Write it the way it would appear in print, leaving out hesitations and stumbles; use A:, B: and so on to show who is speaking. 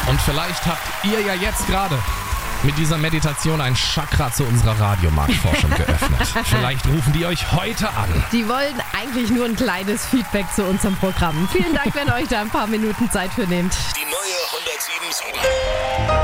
A: Und vielleicht habt ihr ja jetzt gerade mit dieser Meditation ein Chakra zu unserer Radiomarktforschung geöffnet. Vielleicht rufen die euch heute an.
B: Die wollen eigentlich nur ein kleines Feedback zu unserem Programm. Vielen Dank, wenn ihr euch da ein paar Minuten Zeit für nehmt.
C: Die neue 107.7.